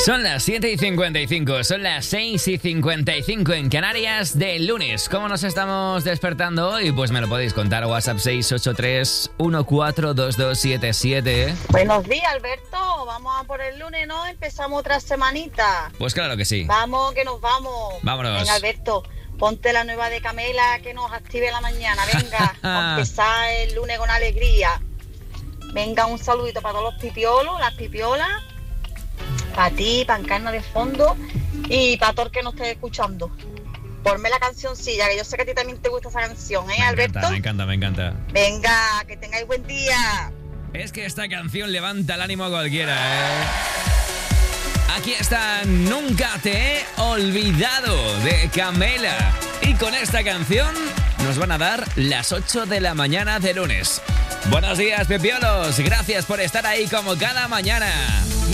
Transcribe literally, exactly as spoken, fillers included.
Son las siete y cincuenta y cinco, son las seis y cincuenta y cinco en Canarias del lunes. ¿Cómo nos estamos despertando hoy? Pues me lo podéis contar. WhatsApp seis ocho tres uno cuatro dos dos siete siete. Buenos días, Alberto. Vamos a por el lunes, ¿no? Empezamos otra semanita. Pues claro que sí. Vamos, que nos vamos. Vámonos. Venga, Alberto, ponte la nueva de Camela que nos active la mañana. Venga, a empezar el lunes con alegría. Venga, un saludito para todos los pipiolos, las pipiolas. Para ti, para Encarna de fondo y para todo el que nos esté escuchando. Ponme la cancioncilla, que yo sé que a ti también te gusta esa canción, ¿eh, me Alberto? Encanta, me encanta, me encanta. Venga, que tengáis buen día. Es que esta canción levanta el ánimo a cualquiera, ¿eh? Aquí está Nunca te he olvidado, de Camela. Y con esta canción nos van a dar las ocho de la mañana de lunes. Buenos días, pepiolos. Gracias por estar ahí como cada mañana.